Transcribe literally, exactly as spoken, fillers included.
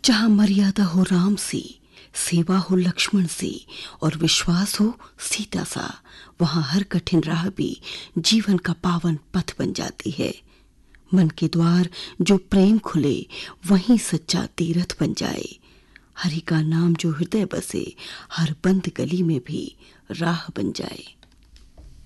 जहाँ मर्यादा हो राम सी, सेवा हो लक्ष्मण सी और विश्वास हो सीता सा, वहाँ हर कठिन राह भी जीवन का पावन पथ बन जाती है। मन के द्वार जो प्रेम खुले, वहीं सच्चा तीर्थ बन जाए। हरि का नाम जो हृदय बसे, हर बंद गली में भी राह बन जाए।